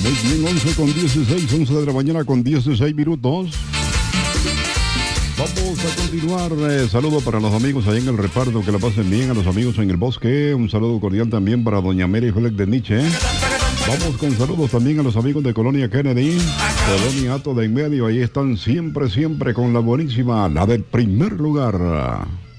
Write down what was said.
Muy bien, 11 con 16, 11 de la mañana con 16 minutos. Vamos a continuar. Saludo para los amigos allá en el reparto, que la pasen bien. A los amigos en el bosque, un saludo cordial también para doña Mary Fleck de Nietzsche. Vamos con saludos también a los amigos de Colonia Kennedy, Colonia Hato de en medio. Ahí están siempre con la buenísima, la del primer lugar.